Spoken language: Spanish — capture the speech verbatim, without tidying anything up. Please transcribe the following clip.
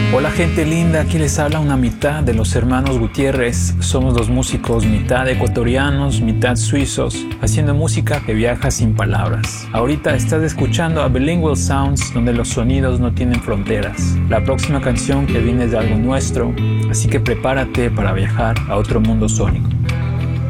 Hola gente linda, aquí les habla una mitad de los hermanos Gutiérrez. Somos dos músicos mitad ecuatorianos, mitad suizos, haciendo música que viaja sin palabras. Ahorita estás escuchando a Bilingual Sounds, donde los sonidos no tienen fronteras. La próxima canción que viene es de algo nuestro, así que prepárate para viajar a otro mundo sónico.